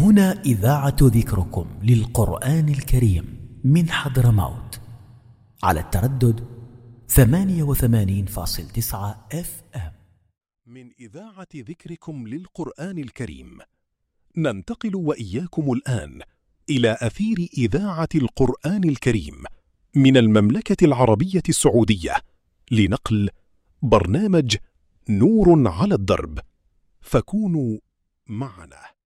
هنا إذاعة ذكركم للقرآن الكريم من حضرموت على التردد 88.9 FM. من إذاعة ذكركم للقرآن الكريم ننتقل وإياكم الآن إلى أثير إذاعة القرآن الكريم من المملكة العربية السعودية لنقل برنامج نور على الدرب، فكونوا معنا.